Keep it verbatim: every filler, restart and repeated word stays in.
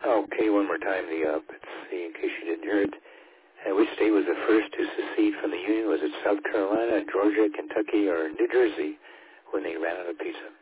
Okay, one more time. The uh, let's see, in case you didn't hear it. Uh, which state was the first to secede from the Union? Was it South Carolina, Georgia, Kentucky, or New Jersey when they ran out of pizza?